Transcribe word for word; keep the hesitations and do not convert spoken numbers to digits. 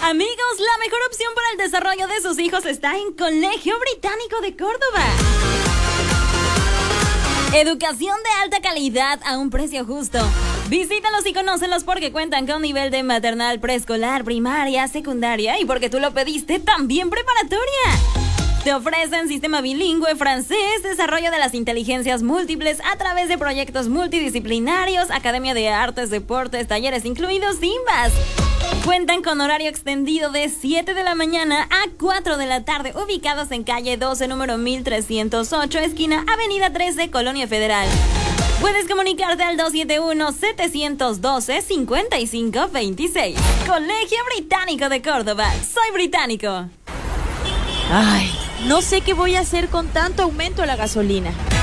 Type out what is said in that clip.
Amigos, la mejor opción para el desarrollo de sus hijos está en Colegio Británico de Córdoba. Educación de alta calidad a un precio justo. Visítalos y conócelos porque cuentan con nivel de maternal, preescolar, primaria, secundaria y porque tú lo pediste, también preparatoria. Te ofrecen sistema bilingüe, francés, desarrollo de las inteligencias múltiples a través de proyectos multidisciplinarios, academia de artes, deportes, talleres incluidos, Simbas. Cuentan con horario extendido de siete de la mañana a cuatro de la tarde, ubicados en calle doce, número mil trescientos ocho, esquina Avenida trece, Colonia Federal. Puedes comunicarte al dos siete uno, siete uno dos, cinco cinco dos seis. Colegio Británico de Córdoba. Soy británico. Ay, no sé qué voy a hacer con tanto aumento a la gasolina.